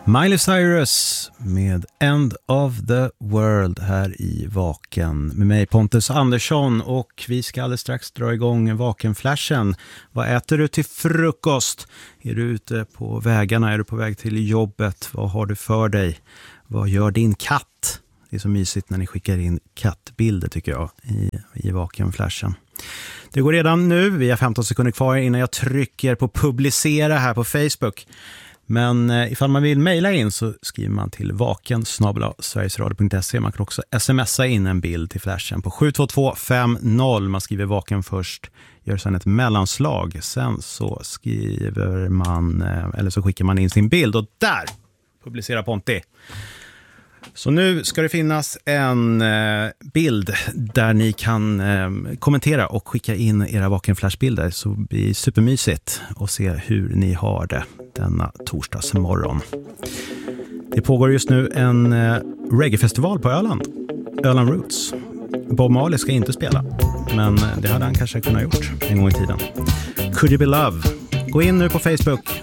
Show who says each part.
Speaker 1: Miley Cyrus med End of the World här i Vaken med mig Pontus Andersson, och vi ska alldeles strax dra igång Vakenflashen. Vad äter du till frukost? Är du ute på vägarna? Är du på väg till jobbet? Vad har du för dig? Vad gör din katt? Det är så mysigt när ni skickar in kattbilder, tycker jag, i Vakenflashen. Det går redan nu, vi har 15 sekunder kvar innan jag trycker på publicera här på Facebook. Men ifall man vill mejla in så skriver man till vaken@sverigesradio.se. Man kan också smsa in en bild till flashen på 72250. Man skriver vaken först, gör sedan ett mellanslag. Sen så skriver man, eller så skickar man in sin bild, och där publicerar Ponti. Så nu ska det finnas en bild där ni kan kommentera och skicka in era Vakenflashbilder, så blir det supermysigt att se hur ni har det denna torsdagsmorgon. Det pågår just nu en reggae-festival på Öland, Öland Roots. Bob Marley ska inte spela, men det hade han kanske kunnat gjort en gång i tiden. Could You Be Love? Gå in nu på Facebook